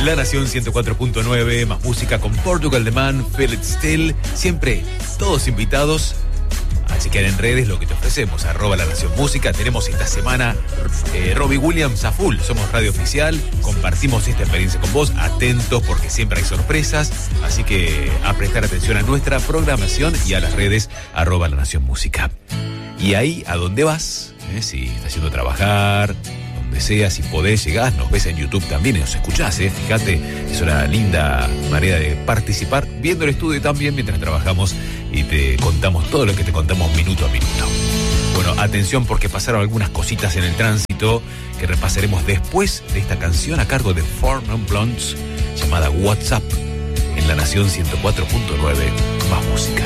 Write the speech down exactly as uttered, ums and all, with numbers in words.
La Nación ciento cuatro punto nueve, más música con Portugal The Man, Feel It Still, siempre todos invitados. Así que en redes lo que te ofrecemos, arroba La Nación Música. Tenemos esta semana eh, Robbie Williams a full, somos radio oficial, compartimos esta experiencia con vos, atentos porque siempre hay sorpresas, así que a prestar atención a nuestra programación y a las redes, arroba La Nación Música. Y ahí, ¿a dónde vas? ¿Eh? Si estás yendo a trabajar, donde sea, si podés, llegás, nos ves en YouTube también y nos escuchás, ¿eh? Fíjate, es una linda manera de participar viendo el estudio también mientras trabajamos y te contamos todo lo que te contamos minuto a minuto. Bueno, atención porque pasaron algunas cositas en el tránsito que repasaremos después de esta canción a cargo de Four Non Blondes llamada WhatsApp en La Nación ciento cuatro punto nueve, más música.